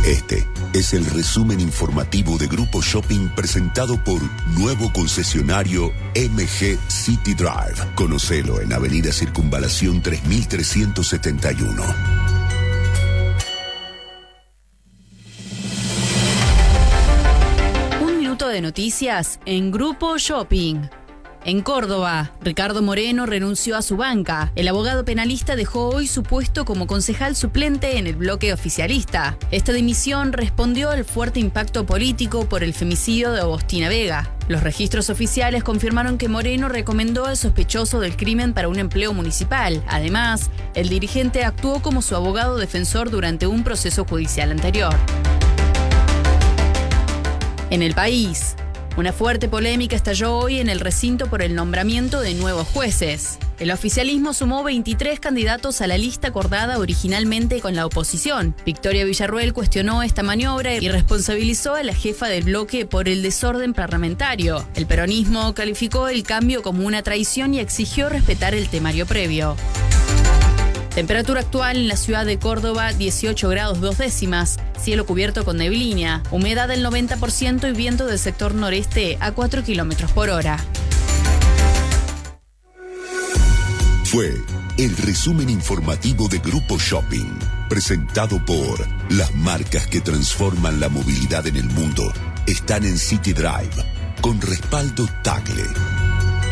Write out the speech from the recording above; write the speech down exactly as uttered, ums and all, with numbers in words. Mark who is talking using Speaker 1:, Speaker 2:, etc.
Speaker 1: Este es el resumen informativo de Grupo Shopping presentado por nuevo concesionario M G City Drive. Conocelo en Avenida Circunvalación tres mil trescientos setenta y uno.
Speaker 2: Un minuto de noticias en Grupo Shopping. En Córdoba, Ricardo Moreno renunció a su banca. El abogado penalista dejó hoy su puesto como concejal suplente en el bloque oficialista. Esta dimisión respondió al fuerte impacto político por el femicidio de Agostina Vega. Los registros oficiales confirmaron que Moreno recomendó al sospechoso del crimen para un empleo municipal. Además, el dirigente actuó como su abogado defensor durante un proceso judicial anterior. En el país, una fuerte polémica estalló hoy en el recinto por el nombramiento de nuevos jueces. El oficialismo sumó veintitrés candidatos a la lista acordada originalmente con la oposición. Victoria Villarruel cuestionó esta maniobra y responsabilizó a la jefa del bloque por el desorden parlamentario. El peronismo calificó el cambio como una traición y exigió respetar el temario previo. Temperatura actual en la ciudad de Córdoba, dieciocho grados dos décimas, cielo cubierto con neblina, humedad del noventa por ciento y viento del sector noreste a cuatro kilómetros por hora.
Speaker 1: Fue el resumen informativo de Grupo Shopping, presentado por las marcas que transforman la movilidad en el mundo. Están en City Drive, con respaldo Tagle.